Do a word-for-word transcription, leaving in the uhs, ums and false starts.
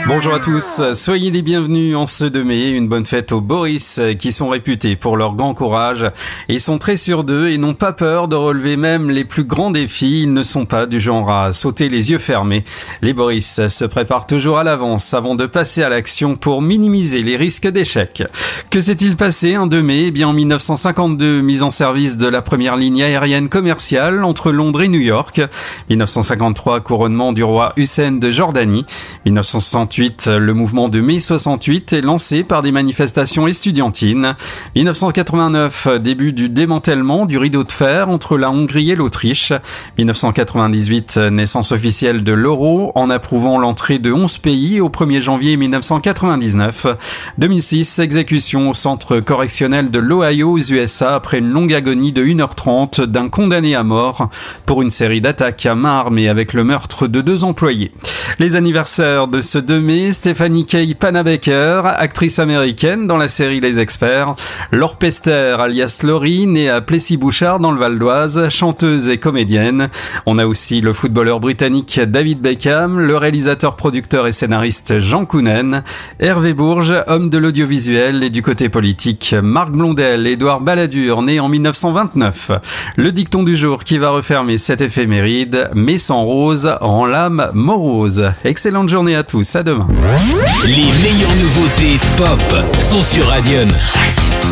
Bonjour à tous, soyez les bienvenus en ce deux mai, une bonne fête aux Boris qui sont réputés pour leur grand courage. Ils sont très sûrs d'eux et n'ont pas peur de relever même les plus grands défis. Ils ne sont pas du genre à sauter les yeux fermés. Les Boris se préparent toujours à l'avance avant de passer à l'action pour minimiser les risques d'échec. Que s'est-il passé un deux mai ? Eh bien en mille neuf cent cinquante-deux, mise en service de la première ligne aérienne commerciale entre Londres et New York. mille neuf cent cinquante-trois, couronnement du roi Hussein de Jordanie. mille neuf cent soixante-huit, le mouvement de mai soixante-huit est lancé par des manifestations estudiantines. mille neuf cent quatre-vingt-neuf, début du démantèlement du rideau de fer entre la Hongrie et l'Autriche. mille neuf cent quatre-vingt-dix-huit, naissance officielle de l'euro en approuvant l'entrée de onze pays au premier janvier mille neuf cent quatre-vingt-dix-neuf. deux mille six, exécution au centre correctionnel de l'Ohio aux U S A après une longue agonie de une heure trente d'un condamné à mort pour une série d'attaques à main armée avec le meurtre de deux employés. Les anniversaires de ce deux mai, Stephanie Kaye Panabaker, actrice américaine dans la série Les Experts, Laure Pester alias Laurie, née à Plessis-Bouchard dans le Val d'Oise, chanteuse et comédienne. On a aussi le footballeur britannique David Beckham, le réalisateur, producteur et scénariste Jean Kounen, Hervé Bourges, homme de l'audiovisuel, et du côté politique, Marc Blondel, Édouard Balladur, né en mille neuf cent vingt-neuf. Le dicton du jour qui va refermer cette éphéméride, mais sans rose, en l'âme morose. Excellente journée à tous, à demain. Les meilleures nouveautés pop sont sur Radion.